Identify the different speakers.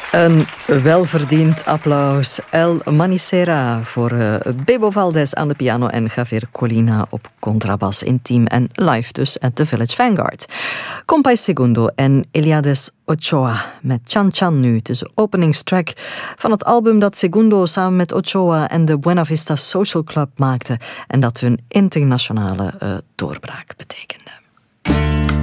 Speaker 1: Een welverdiend applaus. El Manicera voor Bebo Valdez aan de piano en Javier Colina op contrabas in team en live dus at the Village Vanguard. Compay Segundo en Eliades Ochoa met Chan Chan nu. Het is de openingstrack van het album dat Segundo samen met Ochoa en de Buena Vista Social Club maakte en dat hun internationale doorbraak betekende.